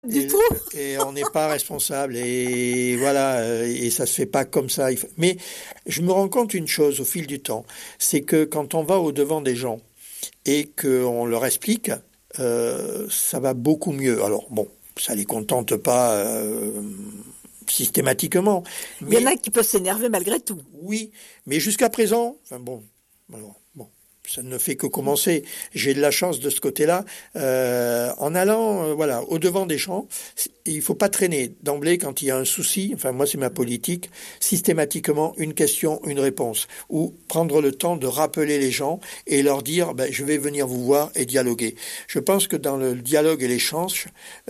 Du tout. Et on n'est pas responsable. Et voilà, et ça se fait pas comme ça. Mais je me rends compte une chose au fil du temps, c'est que quand on va au-devant des gens et qu'on leur explique, ça va beaucoup mieux. Alors bon, ça les contente pas systématiquement, Il y en mais a qui peuvent s'énerver malgré tout. oui, mais jusqu'à présent, enfin bon, alors, bon, ça ne fait que commencer. J'ai de la chance de ce côté-là. En allant, voilà, au devant des gens, il faut pas traîner d'emblée quand il y a un souci. Enfin, moi, c'est ma politique. Systématiquement, une question, une réponse, ou prendre le temps de rappeler les gens et leur dire, ben, je vais venir vous voir et dialoguer. Je pense que dans le dialogue et l'échange,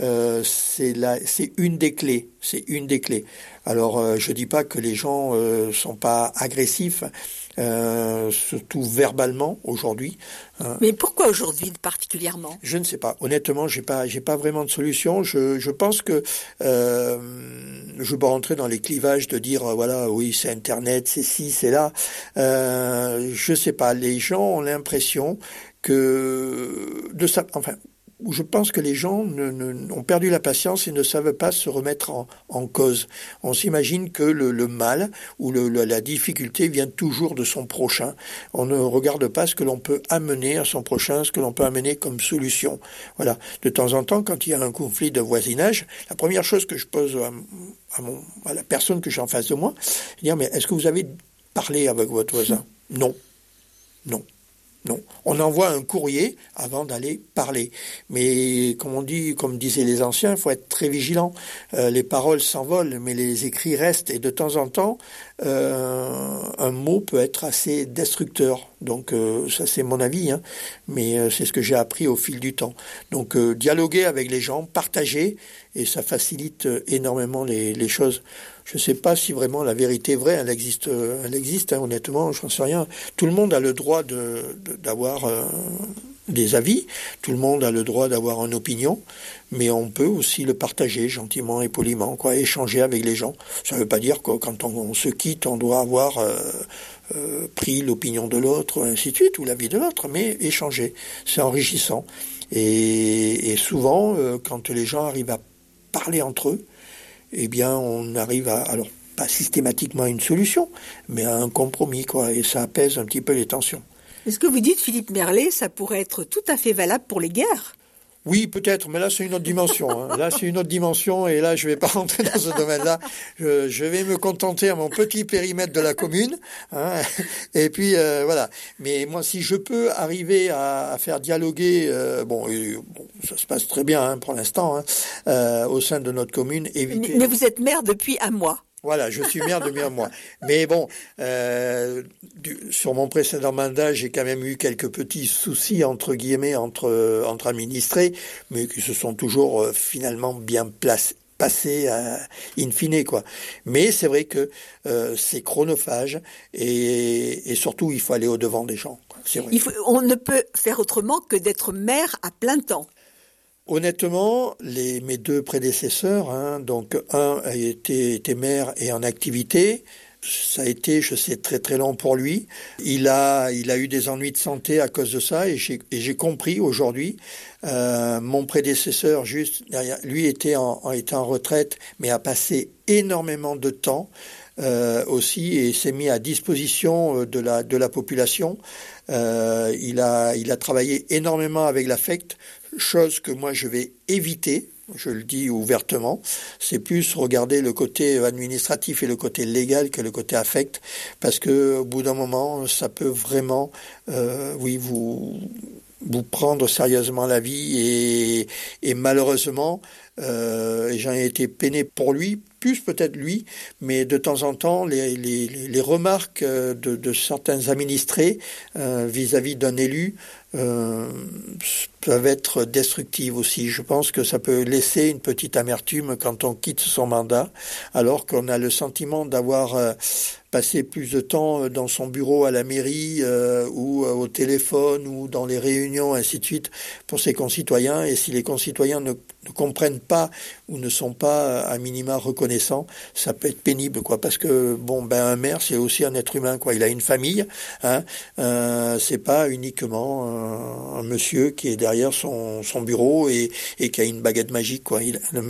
c'est une des clés. C'est une des clés. Alors, je dis pas que les gens sont pas agressifs. Surtout verbalement aujourd'hui. Mais pourquoi aujourd'hui particulièrement? Je ne sais pas. Honnêtement, j'ai pas vraiment de solution. Je pense que je veux pas rentrer dans les clivages de dire voilà, oui, c'est Internet, c'est ci, c'est là. Je sais pas. Les gens ont l'impression que de ça. Enfin, je pense que les gens ont perdu la patience et ne savent pas se remettre en cause. On s'imagine que le mal ou la difficulté vient toujours de son prochain. On ne regarde pas ce que l'on peut amener à son prochain, ce que l'on peut amener comme solution. Voilà. De temps en temps, quand il y a un conflit de voisinage, la première chose que je pose à la personne que j'ai en face de moi, c'est dire, mais est-ce que vous avez parlé avec votre voisin? Non. Non. Non, on envoie un courrier avant d'aller parler. Mais comme on dit, comme disaient les anciens, il faut être très vigilant. Les paroles s'envolent, mais les écrits restent. Et de temps en temps, un mot peut être assez destructeur. Donc ça, c'est mon avis, hein. Mais c'est ce que j'ai appris au fil du temps. Donc dialoguer avec les gens, partager, et ça facilite énormément les choses. Je ne sais pas si vraiment la vérité est vraie, elle existe, hein, honnêtement, je n'en sais rien. Tout le monde a le droit d'avoir des avis, tout le monde a le droit d'avoir une opinion, mais on peut aussi le partager gentiment et poliment, quoi, échanger avec les gens. Ça ne veut pas dire que quand on se quitte, on doit avoir pris l'opinion de l'autre, ainsi de suite, ou l'avis de l'autre, mais échanger, c'est enrichissant. Et souvent, quand les gens arrivent à parler entre eux, eh bien, on arrive alors, pas systématiquement à une solution, mais à un compromis, quoi, et ça apaise un petit peu les tensions. Est-ce que vous dites, Philippe Merlet, ça pourrait être tout à fait valable pour les guerres? Oui, peut-être, mais là, c'est une autre dimension, hein. Là, c'est une autre dimension, et là, je vais pas rentrer dans ce domaine-là. Je vais me contenter à mon petit périmètre de la commune, hein. Et puis, voilà. Mais moi, si je peux arriver à faire dialoguer, bon, ça se passe très bien, hein, pour l'instant, hein, au sein de notre commune, éviter... Mais vous êtes maire depuis un mois. Voilà, je suis maire depuis un mois. Mais bon, sur mon précédent mandat, j'ai quand même eu quelques petits soucis, entre guillemets, entre administrés, mais qui se sont toujours finalement bien passés in fine, quoi. Mais c'est vrai que c'est chronophage et surtout, il faut aller au-devant des gens, quoi. C'est vrai. On ne peut faire autrement que d'être maire à plein temps. Honnêtement, mes deux prédécesseurs, hein, donc un a été maire et en activité. Ça a été, je sais, très très long pour lui. Il a eu des ennuis de santé à cause de ça et j'ai compris aujourd'hui. Mon prédécesseur, juste derrière, lui était en retraite, mais a passé énormément de temps aussi et s'est mis à disposition de la population. Il a travaillé énormément avec l'affect, chose que moi je vais éviter. Je le dis ouvertement, c'est plus regarder le côté administratif et le côté légal que le côté affect, parce que au bout d'un moment, ça peut vraiment, oui, vous prendre sérieusement la vie et malheureusement, j'en ai été peiné pour lui, plus peut-être lui, mais de temps en temps, les remarques de certains administrés vis-à-vis d'un élu peuvent être destructives aussi. Je pense que ça peut laisser une petite amertume quand on quitte son mandat, alors qu'on a le sentiment d'avoir passé plus de temps dans son bureau à la mairie ou au téléphone ou dans les réunions, ainsi de suite, pour ses concitoyens. Et si les concitoyens ne ne comprennent pas ou ne sont pas à minima reconnaissants, ça peut être pénible, quoi, parce que bon, ben un maire c'est aussi un être humain, quoi. Il a une famille, hein. C'est pas uniquement un monsieur qui est derrière son bureau et qui a une baguette magique, quoi.